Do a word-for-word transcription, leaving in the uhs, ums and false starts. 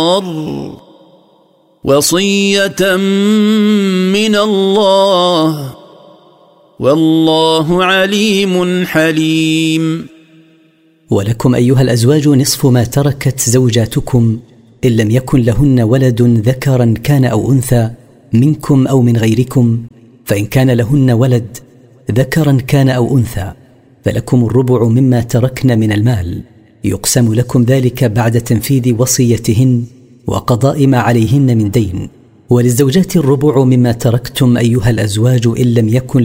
النار وصية من الله والله عليم حليم. ولكم أيها الأزواج نصف ما تركت زوجاتكم إن لم يكن لهن ولد ذكرا كان أو أنثى منكم أو من غيركم، فإن كان لهن ولد ذكرا كان أو أنثى فلكم الربع مما تركن من المال، يقسم لكم ذلك بعد تنفيذ وصيتهن وقضاء ما عليهن من دين. وللزوجات الربع مما تركتم أيها الأزواج إن لم يكن